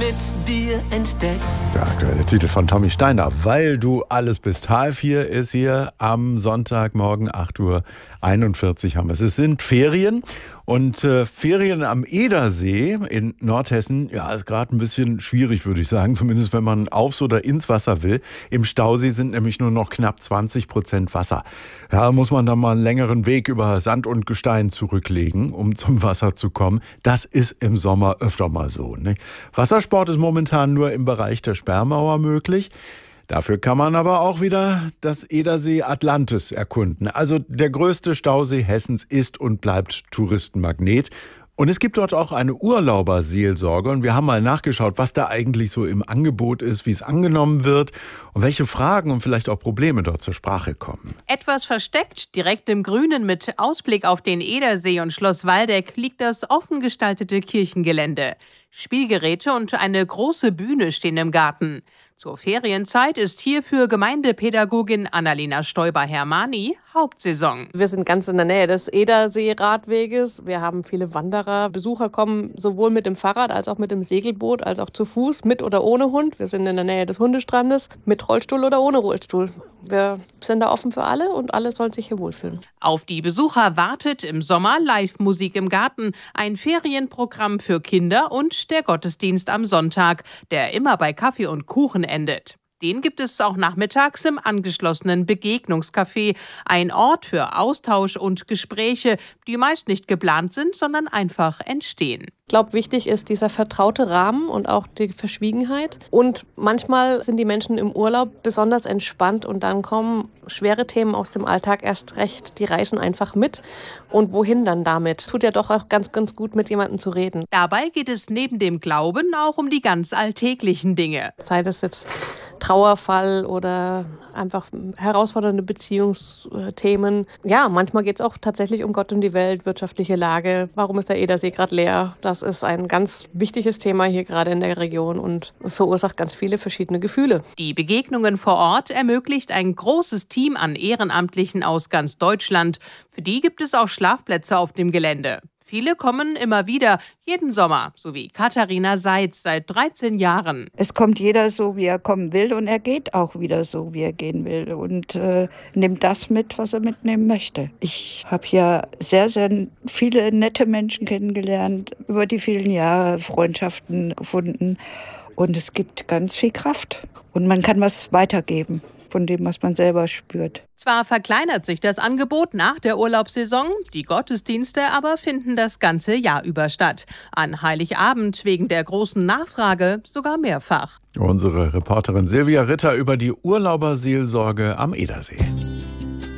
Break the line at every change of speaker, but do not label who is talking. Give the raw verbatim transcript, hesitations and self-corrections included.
mit dir entdeckt.
Der aktuelle Titel von Tommy Steiner, Weil du alles bist. H F vier ist hier am Sonntagmorgen, acht Uhr einundvierzig haben wir es. Es sind Ferien und äh, Ferien am Edersee in Nordhessen, ja, ist gerade ein bisschen schwierig, würde ich sagen, zumindest wenn man aufs oder ins Wasser will. Im Stausee sind nämlich nur noch knapp zwanzig Prozent Wasser. Ja, muss man dann mal einen längeren Weg über Sand und Gestein zurücklegen, um zum Wasser zu kommen. Das ist im Sommer öfter mal so, ne? Wassersport ist momentan nur im Bereich der Sperrmauer möglich. Dafür kann man aber auch wieder das Edersee Atlantis erkunden. Also der größte Stausee Hessens ist und bleibt Touristenmagnet. Und es gibt dort auch eine Urlauberseelsorge. Und wir haben mal nachgeschaut, was da eigentlich so im Angebot ist, wie es angenommen wird und welche Fragen und vielleicht auch Probleme dort zur Sprache kommen.
Etwas versteckt, direkt im Grünen mit Ausblick auf den Edersee und Schloss Waldeck liegt das offen gestaltete Kirchengelände. Spielgeräte und eine große Bühne stehen im Garten. Zur Ferienzeit ist hier für Gemeindepädagogin Annalena Stoiber-Hermani Hauptsaison.
Wir sind ganz in der Nähe des Edersee-Radweges. Wir haben viele Wanderer. Besucher kommen sowohl mit dem Fahrrad als auch mit dem Segelboot, als auch zu Fuß, mit oder ohne Hund. Wir sind in der Nähe des Hundestrandes, mit Rollstuhl oder ohne Rollstuhl. Wir sind da offen für alle und alle sollen sich hier wohlfühlen.
Auf die Besucher wartet im Sommer Live-Musik im Garten, ein Ferienprogramm für Kinder und der Gottesdienst am Sonntag, der immer bei Kaffee und Kuchen endet. Den gibt es auch nachmittags im angeschlossenen Begegnungscafé, ein Ort für Austausch und Gespräche, die meist nicht geplant sind, sondern einfach entstehen.
Ich glaube, wichtig ist dieser vertraute Rahmen und auch die Verschwiegenheit. Und manchmal sind die Menschen im Urlaub besonders entspannt und dann kommen schwere Themen aus dem Alltag erst recht. Die reißen einfach mit. Und wohin dann damit? Tut ja doch auch ganz, ganz gut, mit jemandem zu reden.
Dabei geht es neben dem Glauben auch um die ganz alltäglichen Dinge.
Sei das jetzt Trauerfall oder einfach herausfordernde Beziehungsthemen. Ja, manchmal geht es auch tatsächlich um Gott und die Welt, wirtschaftliche Lage. Warum ist der Edersee gerade leer? Das ist ein ganz wichtiges Thema hier gerade in der Region und verursacht ganz viele verschiedene Gefühle.
Die Begegnungen vor Ort ermöglicht ein großes Team an Ehrenamtlichen aus ganz Deutschland. Für die gibt es auch Schlafplätze auf dem Gelände. Viele kommen immer wieder, jeden Sommer, so wie Katharina Seitz seit dreizehn Jahren.
Es kommt jeder so, wie er kommen will und er geht auch wieder so, wie er gehen will und äh, nimmt das mit, was er mitnehmen möchte. Ich habe hier sehr, sehr viele nette Menschen kennengelernt, über die vielen Jahre Freundschaften gefunden und es gibt ganz viel Kraft und man kann was weitergeben von dem, was man selber spürt.
Zwar verkleinert sich das Angebot nach der Urlaubssaison, die Gottesdienste aber finden das ganze Jahr über statt. An Heiligabend wegen der großen Nachfrage sogar mehrfach.
Unsere Reporterin Silvia Ritter über die Urlauberseelsorge am Edersee.